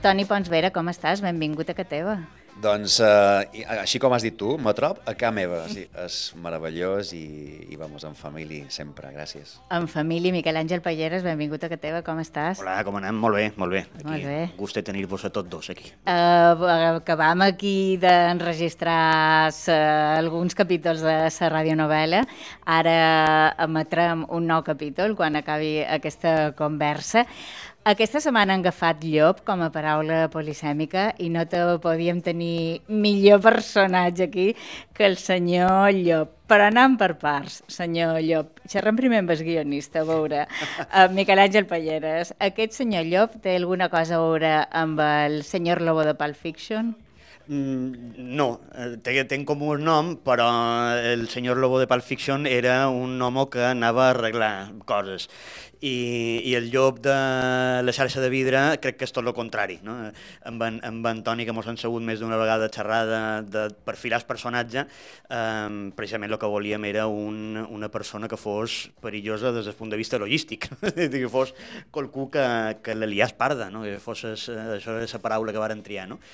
Toni Ponsvera, com estàs? Benvingut a casa teva. Doncs, així com has dit tu, me trob a casa meva. Sí, és meravellós i vamos, en família, sempre. Gràcies. En família, Miquel Àngel Palleres, benvingut a casa teva, com estàs? Hola, com anem? Molt bé, molt bé. Aquí, Molt bé. gust de tenir-vos a tots dos aquí. Acabam aquí d'enregistrar alguns capítols de la radionovel·la. Ara emetrem un nou capítol quan acabi aquesta conversa. Aquesta setmana han agafat llop com a paraula polisèmica i no te podíem tenir millor personatge aquí que el senyor Llop. Però anant per parts, senyor Llop. Xerrem primer amb el guionista, a veure. Miquel Àngel Palleres, aquest senyor Llop té alguna cosa a veure amb el senyor Lobo de Pulp Fiction? No, ten com un nom, però el senyor Lobo de Pulp Fiction era un home que anava a arreglar coses. I el llop de la xarxa de vidre crec que és tot el contrari, no? Amb en Toni, que mos han segut més d'una vegada xerrada de perfilar el personatge, precisament el que volíem era una persona que fos perillosa des del punt de vista logístic, que fos qualcú que la liàs parda, no? Que fos això és la paraula que varen triar, no?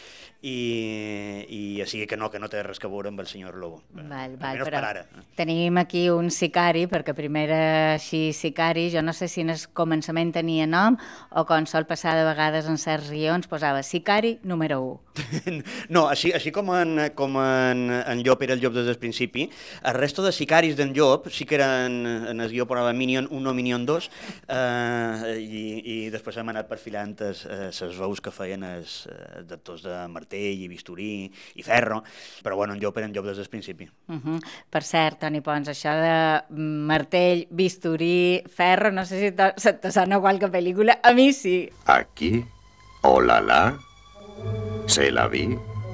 I així que no té res a veure amb el senyor Lobo, almenys per ara. Tenim aquí un sicari, perquè primer era així sicari, jo no sé si en el començament tenia nom o com sol passar de vegades en certs guions posava sicari número 1. No, així com en Llop era el Llop des del principi, el resto de sicaris d'en Llop sí que eren, en el guió posava Minion 1 o Minion 2, i després hem anat perfilant les veus que feien els actors de Martell i Bisturí i Ferro, però bueno, en Llop era en Llop des del principi. Per cert, Toni Pons, això de Martell, Bisturí, Ferro, no sé si te sona qualque pel·lícula, a mi sí. Aquí, Olala, Se la vi,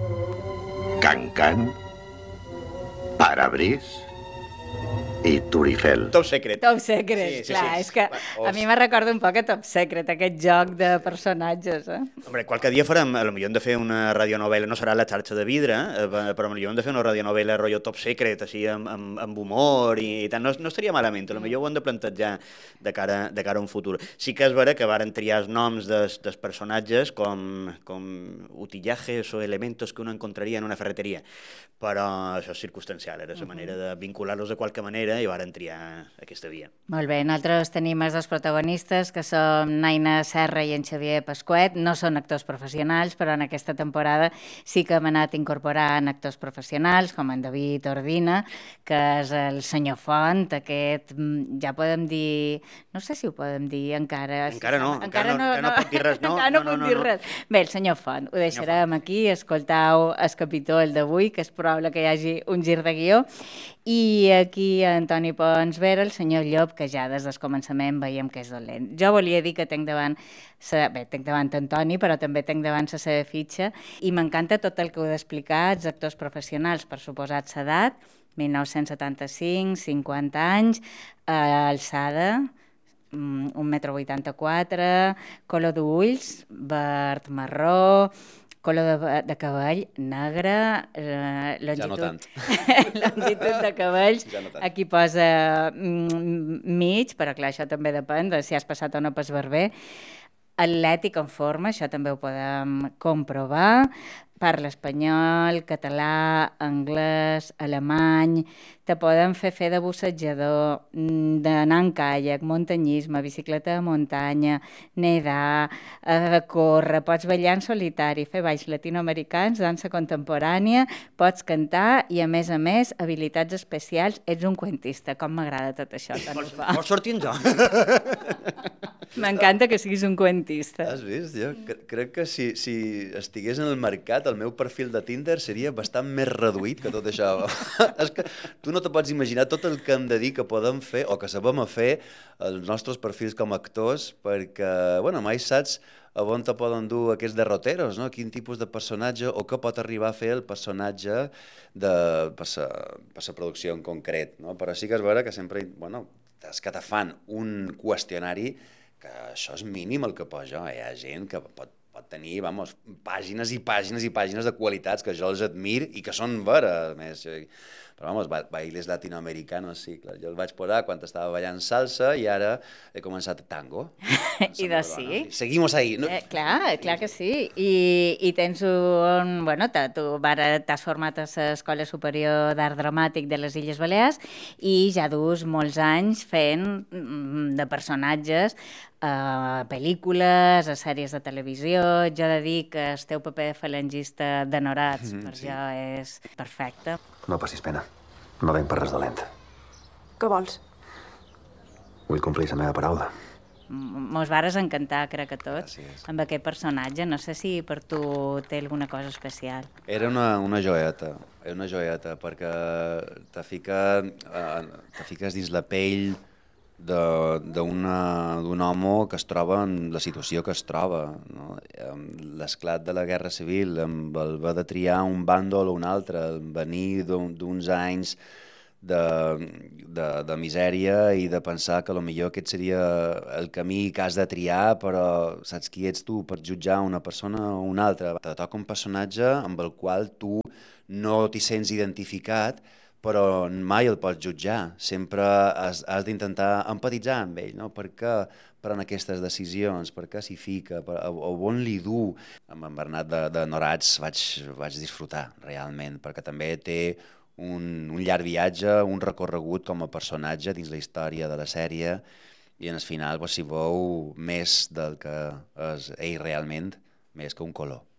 Can, Parabris i Turifel. Top Secret. Top Secret, sí, clar, és que a mi me recorda un poc a Top Secret, aquest joc de personatges, Hombre, qualque dia farem, potser hem de fer una radionovel·la, no serà la xarxa de vidre, però potser hem de fer una radionovel·la rotllo Top Secret, així amb humor i tant, no estaria malament, potser ho hem de plantejar de cara a un futur. Sí que és vera que varen triar els noms dels personatges com utillajes o elementos que uno encontraria en una ferreteria, però això és circumstancial, era la manera de vincular-los de qualque manera i varen triar aquesta via. Molt bé, nosaltres tenim els dos protagonistes, que són Naina Serra i en Xavier Pasquet. No són actors professionals, però en aquesta temporada sí que hem anat incorporant actors professionals, com en David Ordina, que és el senyor Font, aquest, ja podem dir, no sé si ho podem dir encara. Encara no pot dir res, no. Encara no pot dir res. Bé, el senyor Font, ho deixarem aquí, escoltau el capítol d'avui, que és probable que hi hagi un gir de guió, i aquí en Toni Ponsvera, el senyor Llop, que ja des del començament veiem que és dolent. Jo volia dir que tenc davant en Toni, però també tenc davant la seva fitxa, i m'encanta tot el que heu d'explicar, els actors professionals, per suposat l'edat, 1975, 50 anys, alçada, 1,84 m, color d'ulls, verd marró, color de cabell negre, longitud, ja no tant. longitud de cabells, ja no tant. Aquí posa mig, però clar, això també depèn de si has passat o no pel barber. Atlètic en forma, això també ho podem comprovar. Parla espanyol, català, anglès, alemany. Te poden fer de bussejador, d'anar en caiac, muntanyisme, bicicleta de muntanya, nedar, córrer, pots ballar en solitari, fer balls latinoamericans, dansa contemporània, pots cantar i, a més, habilitats especials. Ets un cuentista. Com m'agrada tot això. Vols sortir jo? M'encanta que siguis un cuentista. Has vist? Jo crec que si estigués en el mercat, el meu perfil de Tinder seria bastant més reduït que tot això. És que tu no te pots imaginar tot el que hem de dir que podem fer o que sabem a fer els nostres perfils com a actors, perquè, bueno, mai saps a on te poden dur aquests derroteros, no? Quin tipus de personatge o què pot arribar a fer el personatge per la producció en concret, no? Però sí que és vera que sempre, bueno, és que te fan un qüestionari que això és mínim el que posa. Hi ha gent que pot tenir, pàgines i pàgines i pàgines de qualitats que jo els admir i que són veres, més. Però, vamos, bailes latinoamericanos, sí, clar. Jo el vaig posar quan estava ballant salsa i ara he començat tango. I de sí. Seguimos ahí. No? Clar que sí. I tens un... Bueno, tu ara t'has format a l'Escola Superior d'Art Dramàtic de les Illes Balears i ja dus molts anys fent de personatges a pel·lícules, a sèries de televisió. Jo he de dir que el teu paper de falangista d'Anorats per jo és perfecte. No passis pena. No venc per res dolent. Què vols? Vull complir la meva paraula. Mos vares encantar, crec que tots, Gràcies. amb aquest personatge. No sé si per tu té alguna cosa especial. Era una joieta, perquè te fiques dins la pell d'un home que es troba en la situació que es troba, no? L'esclat de la Guerra Civil, amb el haver de triar un bàndol o un altre, el venir d'uns anys de misèria i de pensar que potser aquest seria el camí que has de triar, però saps qui ets tu per jutjar una persona o una altra. Te toca un personatge amb el qual tu no t'hi sents identificat, però mai el pots jutjar. Sempre has d'intentar empatitzar amb ell, no? Per què pren aquestes decisions, per què s'hi fica, o on li du. Amb en Bernat de Norats vaig disfrutar realment, perquè també té un llarg viatge, un recorregut com a personatge dins la història de la sèrie i en el final, si veu, més del que és ell realment, més que un color.